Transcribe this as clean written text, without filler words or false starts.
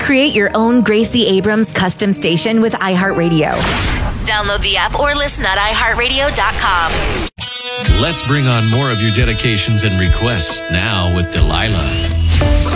Create your own Gracie Abrams custom station with iHeartRadio. Download the app or listen at iHeartRadio.com. Let's bring on more of your dedications and requests now with Delilah.